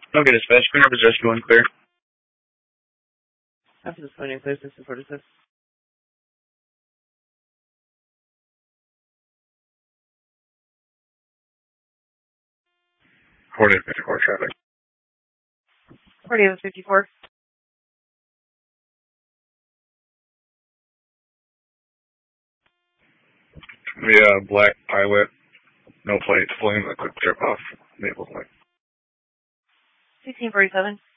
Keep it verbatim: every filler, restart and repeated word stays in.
Okay, dispatch. Green Rapids Rescue one clear. After this phone, clear six forty-six. forty-eight fifty-four traffic. forty-eight fifty-four. The uh, black pilot, no plate, pulling a quick trip off Maple Point. sixteen forty-seven.